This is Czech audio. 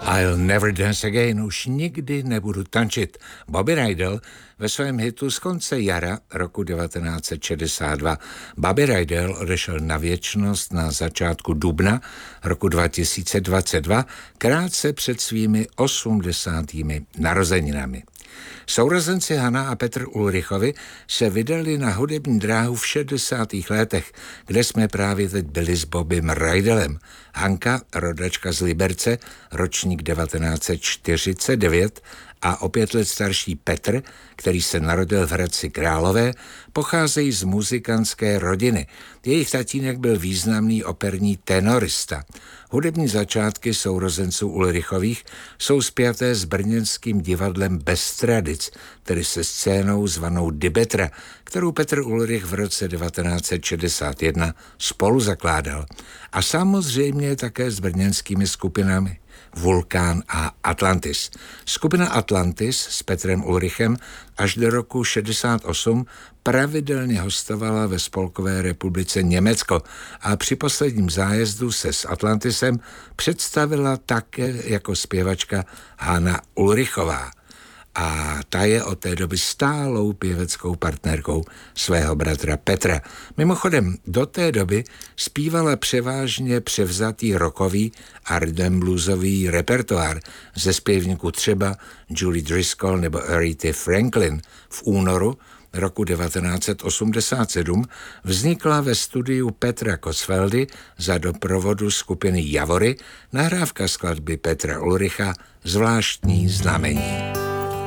I'll never dance again, už nikdy nebudu tančit. Bobby Rydell ve svém hitu z konce jara roku 1962. Bobby Rydell odešel na věčnost na začátku dubna roku 2022, krátce před svými 80. narozeninami. Sourozenci Hana a Petr Ulrichovi se vydali na hudební dráhu v 60. letech, kde jsme právě teď byli s Bobbym Rydellem. Hanka, rodačka z Liberce, ročník 1949, a o 5 let starší Petr, který se narodil v Hradci Králové, pocházejí z muzikantské rodiny. Jejich tatínek byl významný operní tenorista. Hudební začátky sourozenců Ulrichových jsou spjaté s brněnským divadlem Bez tradic, tedy se scénou zvanou Dibetra, kterou Petr Ulrich v roce 1961 spolu zakládal. A samozřejmě také s brněnskými skupinami Vulkán a Atlantis. Skupina Atlantis s Petrem Ulrichem až do roku 68 pravidelně hostovala ve Spolkové republice Německo a při posledním zájezdu se s Atlantisem představila také jako zpěvačka Hana Ulrichová. A ta je od té doby stálou pěveckou partnerkou svého bratra Petra. Mimochodem, do té doby zpívala převážně převzatý rockový a rhythm bluesový repertoár ze zpěvníků třeba Julie Driscoll nebo Aretha Franklin. V únoru roku 1987 vznikla ve studiu Petra Kosfeldy za doprovodu skupiny Javory nahrávka skladby Petra Ulricha Zvláštní znamení.